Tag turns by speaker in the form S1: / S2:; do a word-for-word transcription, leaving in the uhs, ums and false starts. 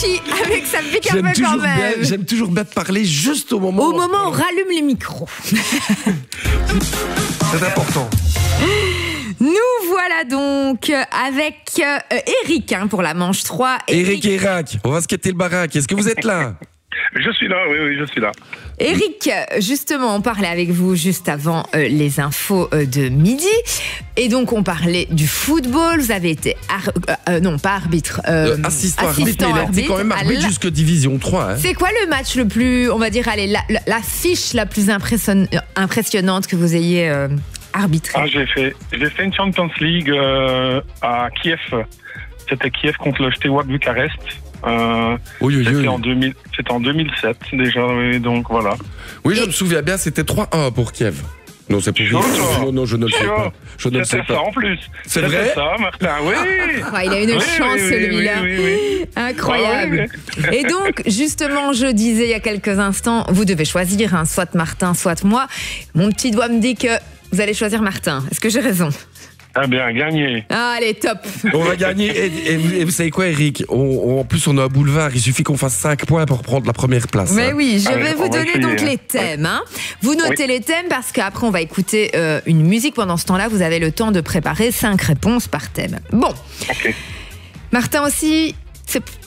S1: réfléchit avec sa pique un peu quand même.
S2: Bien, j'aime toujours bien parler juste au moment.
S1: Au moment où on rallume les micros.
S2: C'est important.
S1: Nous voilà donc avec euh, Eric hein, pour la manche trois.
S2: Eric et Irak, on va se quitter le baraque. Est-ce que vous êtes là?
S3: Je suis là, oui, oui, je suis là.
S1: Eric, justement, on parlait avec vous juste avant euh, les infos euh, de midi. Et donc, on parlait du football. Vous avez été, ar- euh, euh, non, pas arbitre, euh,
S2: euh, assistant,
S1: assistant
S2: arbitre, mais
S1: arbitre.
S2: quand même arbitre
S1: la...
S2: jusque division trois. Hein.
S1: C'est quoi le match le plus, on va dire, allez, la, la, la fiche la plus impressionn... impressionnante que vous ayez euh, arbitrée?
S3: Ah, j'ai fait, j'ai fait une Champions League euh, à Kiev. C'était Kiev contre le Steaua Bucarest. Euh,
S2: oui, oui,
S3: c'était,
S2: oui.
S3: En deux mille, c'était en deux mille sept déjà, oui, donc voilà.
S2: Oui, je me souviens bien, c'était trois un pour Kiev. Non, c'est plus.
S3: Non,
S2: non, non, je ne le sais pas. Je ne le sais
S3: C'était
S2: pas.
S3: ça en plus.
S2: C'est
S3: C'était
S2: vrai
S3: ça, Martin, oui.
S1: Oh, il a une
S3: Oui,
S1: chance,
S3: oui, oui,
S1: celui-là.
S3: oui, oui, oui.
S1: Incroyable.
S3: Ah, oui,
S1: Et donc, justement, je disais il y a quelques instants, vous devez choisir, hein, soit Martin, soit moi. Mon petit doigt me dit que vous allez choisir Martin. Est-ce que j'ai raison?
S3: Ah bien, gagné.
S1: Ah, allez, top.
S2: On va gagner. Et, et, vous, et vous savez quoi, Eric? on, on, En plus, on a un boulevard. Il suffit qu'on fasse cinq points pour prendre la première place.
S1: Mais
S2: hein.
S1: oui, je
S3: Ah,
S1: vais
S3: on
S1: vous
S3: va
S1: donner
S3: essayer,
S1: donc
S3: hein.
S1: les thèmes. Hein. Vous notez
S3: Oui.
S1: les thèmes parce qu'après, on va écouter euh, une musique. Pendant ce temps-là, vous avez le temps de préparer cinq réponses par thème. Bon.
S3: Ok.
S1: Martin aussi, c'est